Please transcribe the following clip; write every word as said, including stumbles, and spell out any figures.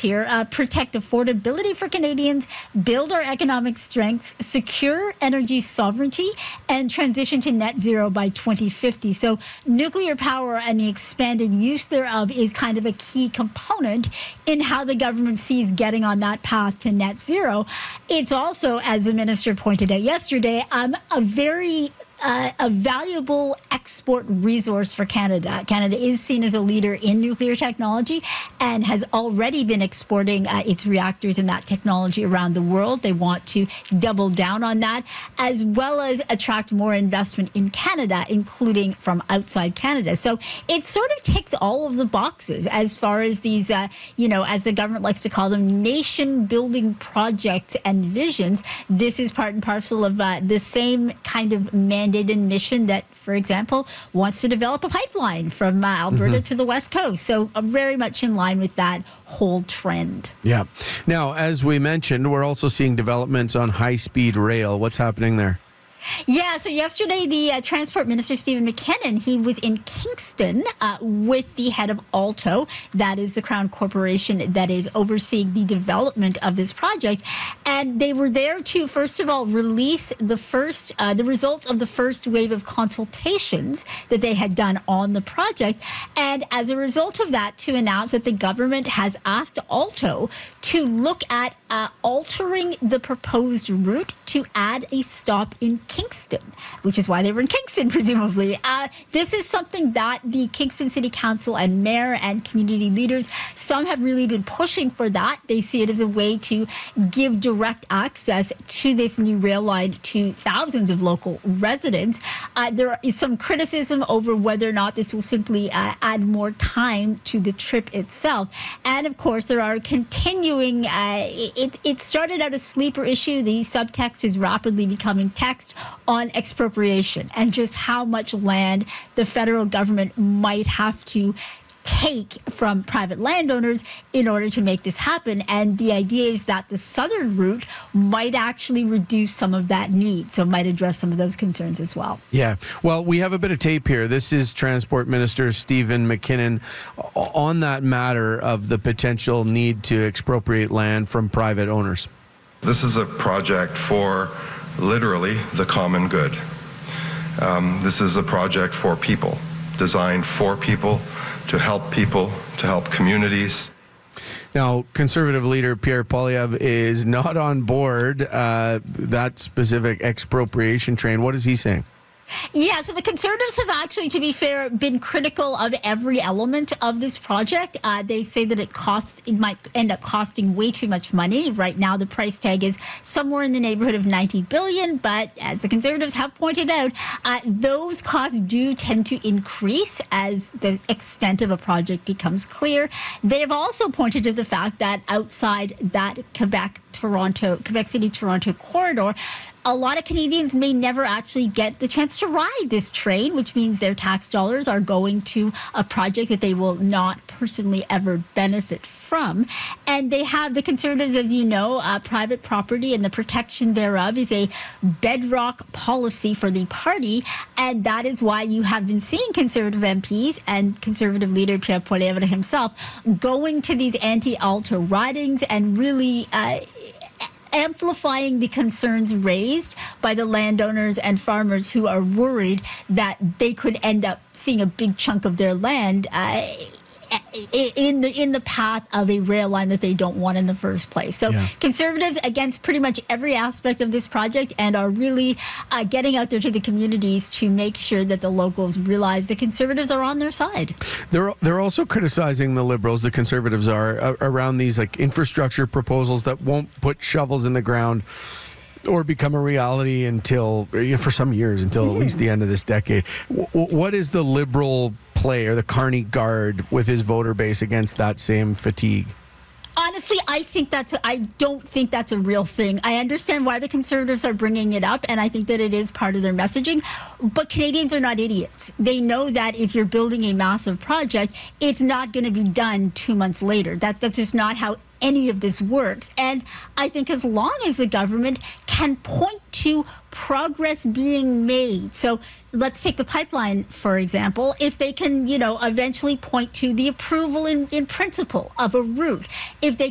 here: uh, protect affordability for Canadians, build our economic strengths, secure energy sovereignty, and transition to net zero by twenty fifty. So nuclear power and the expanded use thereof is kind of a key component in how the government sees getting on that path to net zero. It's also, as the minister pointed out yesterday, um, a very Uh, a valuable export resource for Canada. Canada is seen as a leader in nuclear technology and has already been exporting uh, its reactors and that technology around the world. They want to double down on that, as well as attract more investment in Canada, including from outside Canada. So it sort of ticks all of the boxes as far as these, uh, you know, as the government likes to call them, nation-building projects and visions. This is part and parcel of uh, the same kind of mandate and mission that, for example, wants to develop a pipeline from uh, Alberta mm-hmm. to the West Coast. So uh, very much in line with that whole trend. Yeah. Now, as we mentioned, we're also seeing developments on high-speed rail. What's happening there? Yeah, so yesterday the uh, Transport Minister, Stephen McKinnon, he was in Kingston uh, with the head of Alto. That is the Crown Corporation that is overseeing the development of this project. And they were there to, first of all, release the first, uh, the results of the first wave of consultations that they had done on the project. And as a result of that, to announce that the government has asked Alto to look at uh, altering the proposed route to add a stop in Kingston, which is why they were in Kingston, presumably. Uh, this is something that the Kingston City Council and Mayor and community leaders, some have really been pushing for that. They see it as a way to give direct access to this new rail line to thousands of local residents. Uh, there is some criticism over whether or not this will simply uh, add more time to the trip itself. And of course, there are continuing, uh, it, it started out a sleeper issue. The subtext is rapidly becoming text on expropriation and just how much land the federal government might have to take from private landowners in order to make this happen. And the idea is that the southern route might actually reduce some of that need, so it might address some of those concerns as well. Yeah. Well, we have a bit of tape here. This is Transport Minister Stephen McKinnon on that matter of the potential need to expropriate land from private owners. This is a project for literally the common good. Um, this is a project for people, designed for people, to help people, to help communities. Now, Conservative leader Pierre Poilievre is not on board uh, that specific expropriation train. What is he saying? Yeah, so the Conservatives have actually, to be fair, been critical of every element of this project. Uh, they say that it costs, it might end up costing way too much money. Right now, the price tag is somewhere in the neighborhood of ninety billion dollars. But as the Conservatives have pointed out, uh, those costs do tend to increase as the extent of a project becomes clear. They have also pointed to the fact that outside that Quebec-Toronto, Quebec City-Toronto corridor, a lot of Canadians may never actually get the chance to ride this train, which means their tax dollars are going to a project that they will not personally ever benefit from. And they have, the Conservatives, as you know, uh, private property and the protection thereof is a bedrock policy for the party. And that is why you have been seeing Conservative M Ps and Conservative leader Pierre Poilievre himself going to these anti-Alto ridings and really Uh, amplifying the concerns raised by the landowners and farmers who are worried that they could end up seeing a big chunk of their land uh, in the in the path of a rail line that they don't want in the first place. So yeah. Conservatives against pretty much every aspect of this project and are really uh, getting out there to the communities to make sure that the locals realize the Conservatives are on their side. They're they're also criticizing the Liberals, the Conservatives are, uh, around these like infrastructure proposals that won't put shovels in the ground or become a reality until, you know, for some years, until mm-hmm. at least the end of this decade. W- what is the Liberal play, or the Carney guard, with his voter base against that same fatigue? Honestly, I think that's, a, I don't think that's a real thing. I understand why the Conservatives are bringing it up, and I think that it is part of their messaging. But Canadians are not idiots. They know that if you're building a massive project, it's not going to be done two months later. That That's just not how any of this works. And I think as long as the government can point to progress being made. So let's take the pipeline, for example. If they can, you know, eventually point to the approval in, in principle of a route, if they